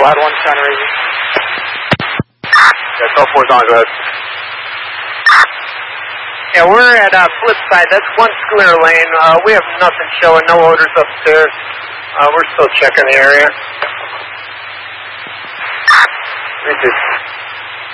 Loud 1 trying to raise you. Yeah, 12-4's on, go ahead. Yeah, we're at flip side. That's one scooter lane. We have nothing showing, no odors upstairs. We're still checking the area. Thank you.